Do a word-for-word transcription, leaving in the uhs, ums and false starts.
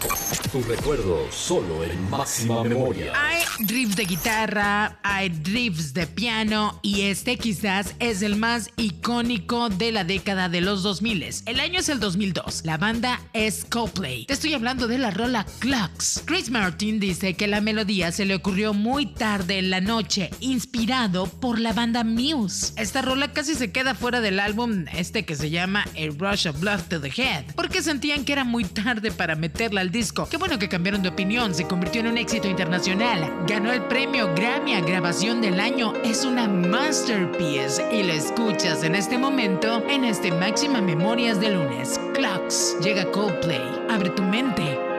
Tu recuerdo solo en máxima memoria. Hay riffs de guitarra, hay riffs de piano y este quizás es el más icónico de la década de los dos mil. El año es el dos mil dos. La banda es Coldplay. Te estoy hablando de la rola Clocks. Chris Martin dice que la melodía se le ocurrió muy tarde en la noche, inspirado por la banda Muse. Esta rola casi se queda fuera del álbum este que se llama A Rush of Blood to the Head, porque sentían que era muy tarde para meterla al disco. Qué bueno que cambiaron de opinión, se convirtió en un éxito internacional. Ganó el premio Grammy a Grabación del Año. Es una masterpiece y la escuchas en este momento en este Máxima Memorias de lunes. Clocks. Llega Coldplay. Abre tu mente.